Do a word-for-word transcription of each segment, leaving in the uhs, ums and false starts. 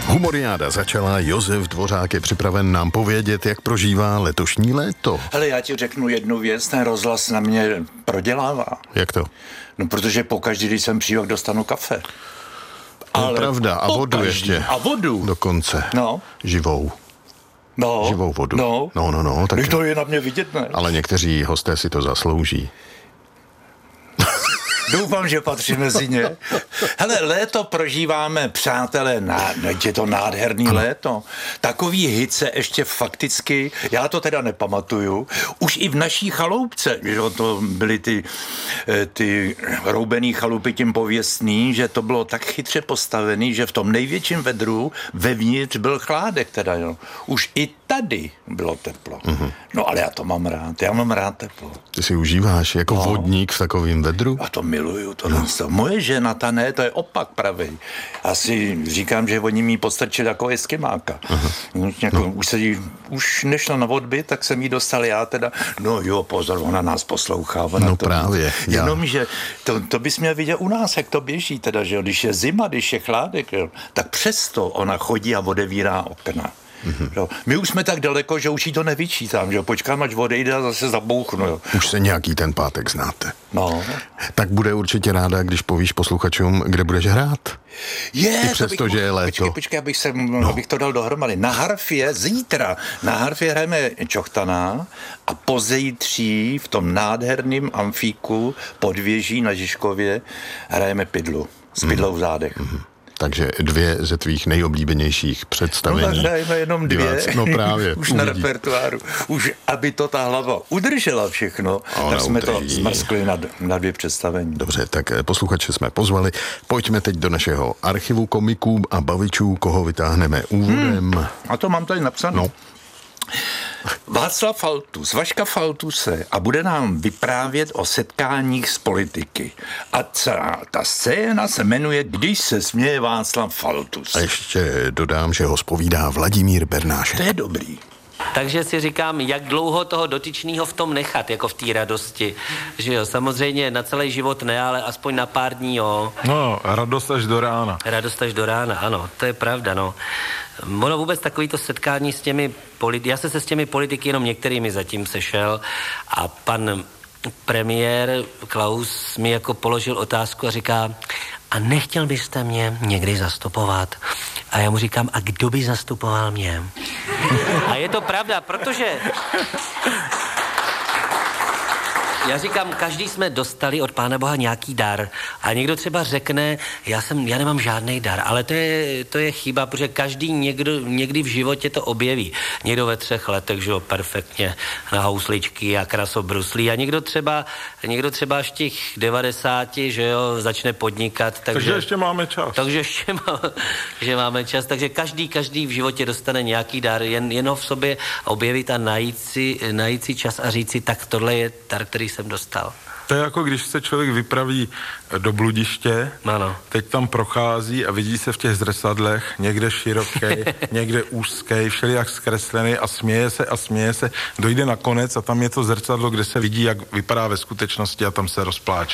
Humoriáda začala, Josef Dvořák je připraven nám povědět, jak prožívá letošní léto. Hele, já ti řeknu jednu věc, ten rozhlas na mě prodělává. Jak to? No, protože pokaždý, když jsem přijel, dostanu kafe. To je pravda, a vodu pokaždý. ještě. A vodu. Dokonce. No. Živou. No. Živou vodu. No. No, no, no. Tak... to je na mě vidět, ne? Ale někteří hosté si to zaslouží. Doufám, že patří mezi ně. Hele, léto prožíváme, přátelé, ná, je to nádherný ano. léto. Takový hit se ještě fakticky, já to teda nepamatuju, už i v naší chaloupce, že to byly ty, ty roubený chalupy tím pověstný, že to bylo tak chytře postavený, že v tom největším vedru vevnitř byl chládek teda, jo. Už i tady bylo teplo. Mm-hmm. No ale já to mám rád, já mám rád teplo. Ty si užíváš jako no. vodník v takovým vedru? A to miluju, to no. Moje žena, ta ne, to je opak pravej. Asi říkám, že oni mi postrčili jako eskimáka. Uh-huh. Jako, no. Už se jí, už nešla na odbyt, tak jsem jí dostal já teda, no jo, pozor, ona nás poslouchá. Ona no to, právě. Jenom, že to, to bys měl vidět u nás, jak to běží teda, že jo, když je zima, když je chládek, jo, tak přesto ona chodí a odevírá okna. Mm-hmm. My už jsme tak daleko, že už jí to nevyčítám, že počkám, až odejde a zase zabouchnu. Jo. Už se nějaký ten pátek znáte. No. Tak bude určitě ráda, když povíš posluchačům, kde budeš hrát. Je, I přesto, že je léto. Počkej, počkej, abych, sem, no. abych to dal dohromady. Na harfě zítra, na harfě hrajeme Čochtaná a pozejtří v tom nádherném amfíku pod věží na Žižkově hrajeme Pidlu. S Pidlou v zádech. Mm-hmm. Takže dvě ze tvých nejoblíbenějších představení. No tak hrajeme jenom dvě. Diváci. No právě. Už na repertoáru. Už aby to ta hlava udržela všechno, Ona tak jsme udrží. to zmrskli na, na dvě představení. Dobře, tak posluchače jsme pozvali. Pojďme teď do našeho archivu komiků a bavičů, koho vytáhneme úvodem. Hmm. A to mám tady napsané. No. Václav Faltus, Vaška Faltuse a bude nám vyprávět o setkáních s politiky. A celá ta scéna se jmenuje Když se směje Václav Faltus. A ještě dodám, že ho zpovídá Vladimír Bernášek. To je dobrý. Takže si říkám, jak dlouho toho dotyčného v tom nechat, jako v té radosti. Že jo, samozřejmě na celý život ne, ale aspoň na pár dní, jo. No, radost až do rána. Radost až do rána, ano, to je pravda, no. Ono vůbec takovýto setkání s těmi politiky, já se se s těmi politiky jenom některými zatím sešel a pan premiér Klaus mi jako položil otázku a říká, a nechtěl byste mě někdy zastupovat? A já mu říkám, a kdo by zastupoval mě? A je to pravda, protože... Já říkám, každý jsme dostali od Pána Boha nějaký dar a někdo třeba řekne, já jsem, já nemám žádný dar, ale to je, to je chyba, protože každý někdo, někdy v životě to objeví. Někdo ve třech letech, že jo, perfektně na housličky a krasobruslí a někdo třeba, někdo třeba až těch devadesáti, že jo, začne podnikat. Takže, takže ještě máme čas. Takže ještě má, že máme čas, takže každý, každý v životě dostane nějaký dar, jen, jen ho v sobě objevit a najít si, najít si čas a říct si, tak tohle je dar, který jsem dostal. To je jako když se člověk vypraví do bludiště, ano. Teď tam prochází a vidí se v těch zrcadlech, někde široký, někde úzký, všelijak zkreslený a směje se a směje se, dojde na konec a tam je to zrcadlo, kde se vidí, jak vypadá ve skutečnosti a tam se rozpláče.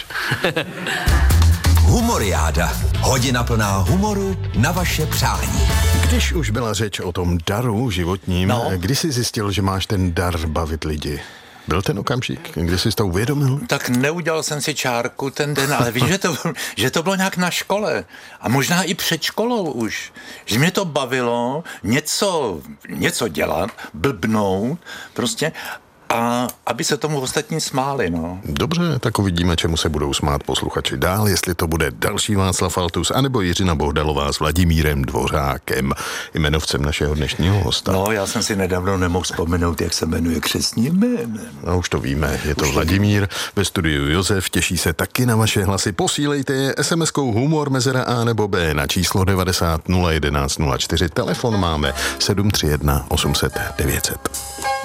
Humoriáda. Hodina plná humoru na vaše přání. Když už byla řeč o tom daru životním, no. Kdy jsi zjistil, že máš ten dar bavit lidi? Byl ten okamžik, kdy jsi to uvědomil? Tak neudělal jsem si čárku ten den, ale víš, že to, že to bylo nějak na škole a možná i před školou už. Že mě to bavilo něco, něco dělat, blbnout, prostě a aby se tomu ostatní smáli, no. Dobře, tak uvidíme, čemu se budou smát posluchači dál, jestli to bude další Václav Faltus, anebo Jiřina Bohdalová s Vladimírem Dvořákem, jmenovcem našeho dnešního hosta. No, já jsem si nedávno nemohl vzpomenout, jak se jmenuje křestním jménem. No, už to víme, je to už Vladimír, ve studiu Josef, těší se taky na vaše hlasy, posílejte je es em eskou humor mezera A nebo B na číslo devadesát nula jedenáct nula čtyři, telefon máme sedm tři jedna osm set devět set.